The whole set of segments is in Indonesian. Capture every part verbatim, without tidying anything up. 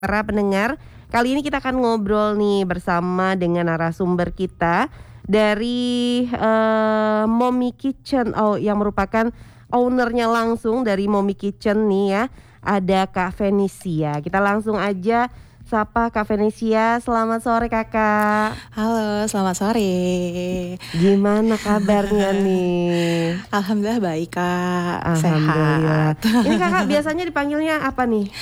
Para pendengar, kali ini kita akan ngobrol nih bersama dengan narasumber kita dari uh, Mommy Kitchen, oh, yang merupakan ownernya langsung dari Mommy Kitchen nih ya. Ada Kak Fenisia. Kita langsung aja sapa Kak Fenisia. Selamat sore Kakak. Halo, selamat sore. Gimana kabarnya nih? Alhamdulillah baik Kak. Alhamdulillah. Sehat. Ini Kakak biasanya dipanggilnya apa nih?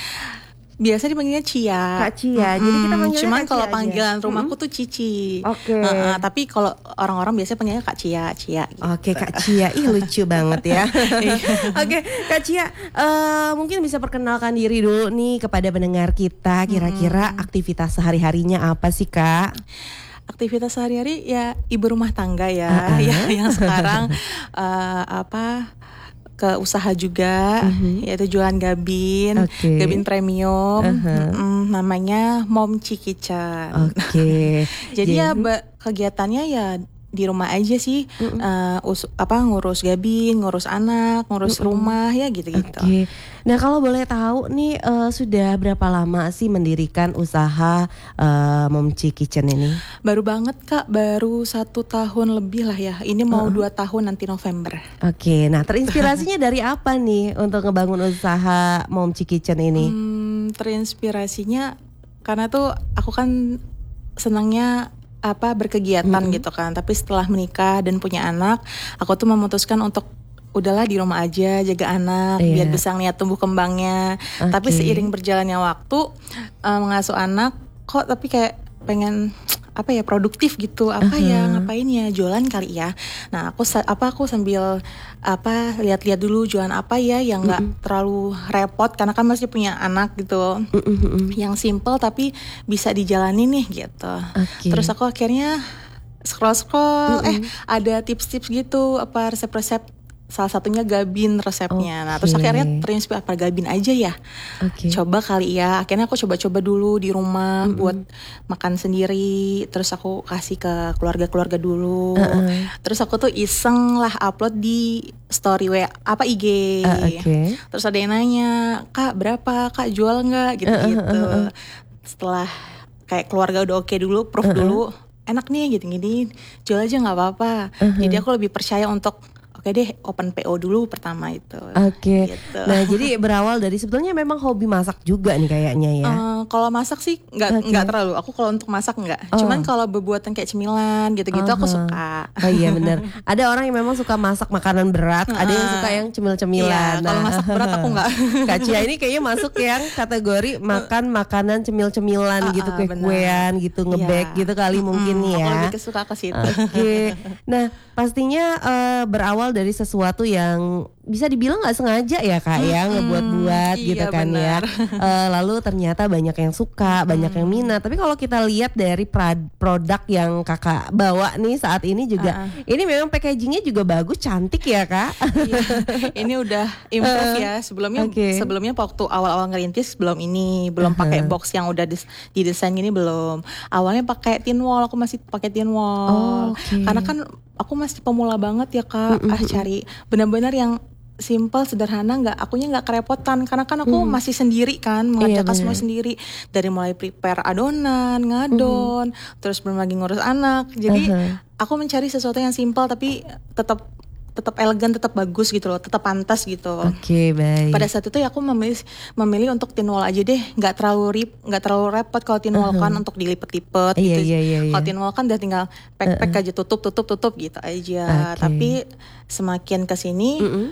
Biasa dipanggilnya Cia. Kak Cia. Hmm, jadi kita panggilnya cuman Kak kalau Cia panggilan aja. rumahku Hmm? tuh Cici. Oke. Okay. Uh, uh, tapi kalau orang-orang biasanya panggilnya Kak Cia, Cia gitu. Oke, okay, Kak Cia. Ih, lucu banget ya. Oke, okay, Kak Cia, uh, mungkin bisa perkenalkan diri dulu nih kepada pendengar kita. Kira-kira hmm. aktivitas sehari-harinya apa sih, Kak? Aktivitas sehari-hari ya ibu rumah tangga ya, uh-uh. ya yang sekarang uh, apa ke usaha juga, uh-huh. yaitu jualan gabin, okay. gabin premium, uh-huh. mm, namanya Mommy Kitchen. Oke. Okay. Jadi ya ba- kegiatannya ya di rumah aja sih, uh-uh. uh, us- apa ngurus gabin, ngurus anak, ngurus uh-uh. rumah ya gitu-gitu. Okay. Nah kalau boleh tahu nih uh, sudah berapa lama sih mendirikan usaha uh, Mommy Kitchen ini? Baru banget Kak, baru satu tahun lebih lah ya. Ini mau uh-uh. dua tahun nanti November. Oke, okay. Nah terinspirasinya dari apa nih untuk ngebangun usaha Mommy Kitchen ini? Hmm, terinspirasinya karena tuh aku kan senangnya apa berkegiatan mm-hmm. gitu kan. Tapi setelah menikah dan punya anak, aku tuh memutuskan untuk udahlah di rumah aja jaga anak, yeah. biar bisa ngeliat tumbuh kembangnya. Okay. Tapi seiring berjalannya waktu uh, mengasuh anak, kok tapi kayak pengen apa ya produktif gitu, apa uh-huh. ya ngapain ya jualan kali ya. Nah aku apa aku sambil apa lihat-lihat dulu jualan apa ya yang nggak uh-uh. terlalu repot karena kan masih punya anak gitu, uh-uh. yang simple tapi bisa dijalani nih gitu. Okay. Terus aku akhirnya scroll-scroll, uh-uh. eh ada tips-tips gitu apa resep-resep. Salah satunya gabin resepnya. Okay. Nah terus akhirnya terinspirasi apa gabin aja ya. Okay. Coba kali ya. Akhirnya aku coba-coba dulu di rumah mm-hmm. buat makan sendiri. Terus aku kasih ke keluarga-keluarga dulu. Uh-uh. Terus aku tuh iseng lah upload di story W A apa I G. Uh, okay. Terus ada yang nanya, Kak berapa? Kak jual nggak? Gitu-gitu. Uh-uh. Setelah kayak keluarga udah oke okay dulu, proof uh-uh. dulu. Enak nih gitu-gini. Jual aja nggak apa-apa. Uh-huh. Jadi aku lebih percaya untuk oke deh, open P O dulu pertama itu. Oke. Gitu. Nah, jadi berawal dari sebetulnya memang hobi masak juga nih kayaknya ya. Uh, kalau masak sih nggak nggak okay. terlalu. Aku kalau untuk masak nggak. Oh. Cuman kalau berbuatan kayak cemilan gitu-gitu uh-huh. aku suka. Oh iya benar. Ada orang yang memang suka masak makanan berat, uh, ada yang suka yang cemil-cemilan. Iya, nah, kalau masak berat aku nggak. Kak Cia ini kayaknya masuk yang kategori makan makanan cemil-cemilan uh, gitu, kayak kuean gitu, ngebake yeah. gitu kali mungkin hmm, ya. Aku lebih suka ke situ. Oke. Okay. Nah, pastinya uh, berawal dari sesuatu yang bisa dibilang nggak sengaja ya Kak ya hmm, ngebuat-buat iya, gitu kan benar. ya uh, lalu ternyata banyak yang suka, banyak hmm. yang minat. Tapi kalau kita lihat dari pra- produk yang Kakak bawa nih saat ini juga, uh. ini memang packagingnya juga bagus, cantik ya Kak. Iya. Ini udah improve uh, ya. Sebelumnya okay. sebelumnya waktu awal-awal ngerintis belum ini, belum uh-huh. pakai box yang udah dis- didesain gini belum. Awalnya pakai tin wall, aku masih pakai tin wall. Oh, okay. Karena kan aku masih pemula banget ya Kak. Uh-uh. Ah cari benar-benar yang simple, sederhana, nggak akunya nggak kerepotan karena kan aku hmm. masih sendiri kan mengerjakan iya, semua sendiri dari mulai prepare adonan, ngadon, hmm. terus belum lagi ngurus anak. Jadi uh-huh. aku mencari sesuatu yang simple tapi tetap tetap elegan, tetap bagus gitu loh, tetap pantas gitu. Oke, okay, baik. Pada saat itu ya aku memilih memilih untuk tin wall aja deh, nggak terlalu rip, nggak terlalu repot kalau tin wall uh-huh. kan untuk dilipet-lipet iya, gitu. Iya, iya, iya. Kalau tin wall kan udah tinggal pack-pack uh-uh. aja, tutup, tutup, tutup gitu aja. Okay. Tapi semakin kesini uh-uh.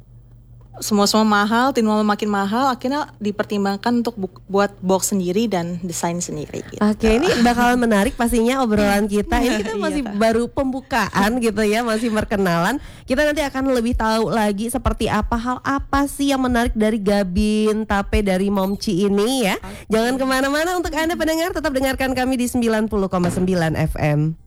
semua-semua mahal, tin wall makin mahal, akhirnya dipertimbangkan untuk bu- buat box sendiri dan desain sendiri gitu. Oke, ini bakalan menarik pastinya obrolan kita. Ini kita masih iya, baru pembukaan gitu ya, masih perkenalan. Kita nanti akan lebih tahu lagi seperti apa hal apa sih yang menarik dari gabin tape dari Momci ini ya. Okay. Jangan kemana-mana untuk Anda pendengar, tetap dengarkan kami di sembilan puluh koma sembilan F M.